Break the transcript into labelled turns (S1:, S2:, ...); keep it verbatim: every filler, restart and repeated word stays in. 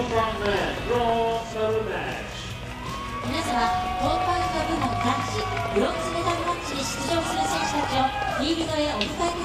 S1: 皆様、コンパウンド部門男子ブロンズメダルマッチに出場する選手たちをフィールドへお迎えください。